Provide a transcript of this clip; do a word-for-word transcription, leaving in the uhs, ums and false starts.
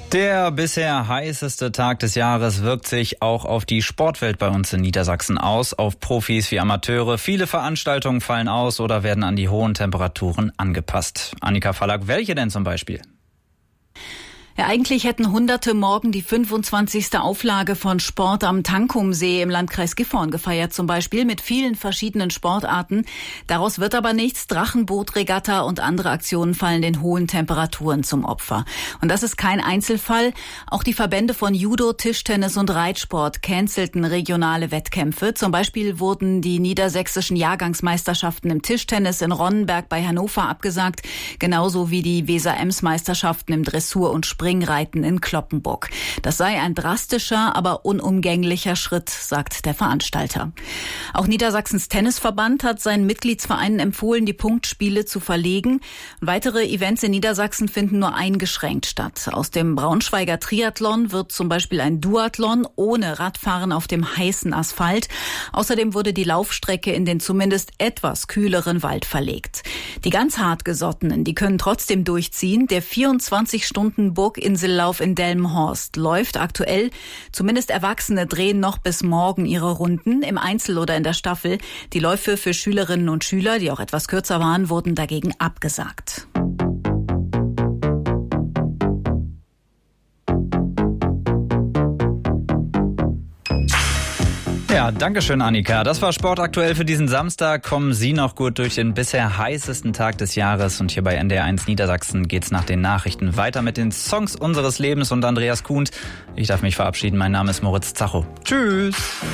Der bisher heißeste Tag des Jahres wirkt sich auch auf die Sportwelt bei uns in Niedersachsen aus, auf Profis wie Amateure. Viele Veranstaltungen fallen aus oder werden an die hohen Temperaturen angepasst. Annika Fallack, welche denn zum Beispiel? Ja, eigentlich hätten Hunderte morgen die fünfundzwanzigste Auflage von Sport am Tankumsee im Landkreis Gifhorn gefeiert, zum Beispiel mit vielen verschiedenen Sportarten. Daraus wird aber nichts. Drachenbootregatta und andere Aktionen fallen den hohen Temperaturen zum Opfer. Und das ist kein Einzelfall. Auch die Verbände von Judo, Tischtennis und Reitsport cancelten regionale Wettkämpfe. Zum Beispiel wurden die niedersächsischen Jahrgangsmeisterschaften im Tischtennis in Ronnenberg bei Hannover abgesagt, genauso wie die Weser-Ems-Meisterschaften im Dressur- und Sprint Springreiten in Cloppenburg. Das sei ein drastischer, aber unumgänglicher Schritt, sagt der Veranstalter. Auch Niedersachsens Tennisverband hat seinen Mitgliedsvereinen empfohlen, die Punktspiele zu verlegen. Weitere Events in Niedersachsen finden nur eingeschränkt statt. Aus dem Braunschweiger Triathlon wird zum Beispiel ein Duathlon ohne Radfahren auf dem heißen Asphalt. Außerdem wurde die Laufstrecke in den zumindest etwas kühleren Wald verlegt. Die ganz hartgesottenen, die können trotzdem durchziehen. Der vierundzwanzig Stunden Burginsellauf in Delmenhorst läuft aktuell. Zumindest Erwachsene drehen noch bis morgen ihre Runden im Einzel oder in der Staffel. Die Läufe für Schülerinnen und Schüler, die auch etwas kürzer waren, wurden dagegen abgesagt. Ja, danke schön, Annika. Das war Sport aktuell für diesen Samstag. Kommen Sie noch gut durch den bisher heißesten Tag des Jahres. Und hier bei N D R eins Niedersachsen geht's nach den Nachrichten weiter mit den Songs unseres Lebens und Andreas Kuhn. Ich darf mich verabschieden. Mein Name ist Moritz Zacho. Tschüss.